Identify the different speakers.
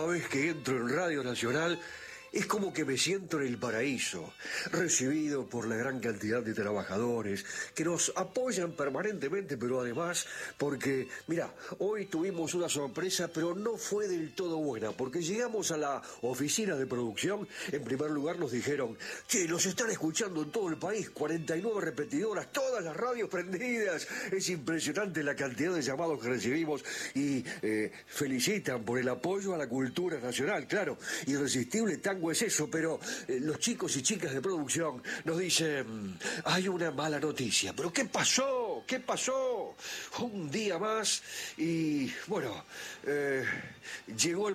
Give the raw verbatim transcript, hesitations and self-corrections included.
Speaker 1: vez que entro en Radio Nacional es como que me siento en el paraíso, recibido por la gran cantidad de trabajadores que nos apoyan permanentemente, pero además porque, mira, hoy tuvimos una sorpresa, pero no fue del todo buena, porque llegamos a la oficina de producción, en primer lugar nos dijeron que nos están escuchando en todo el país, cuarenta y nueve repetidoras, todas las radios prendidas, es impresionante la cantidad de llamados que recibimos y eh, felicitan por el apoyo a la cultura nacional, claro, irresistible tango es eso, pero eh, los chicos y chicas de producción nos dicen, hay una mala noticia, pero ¿qué pasó? ¿Qué pasó? Un día más y, bueno, eh, llegó el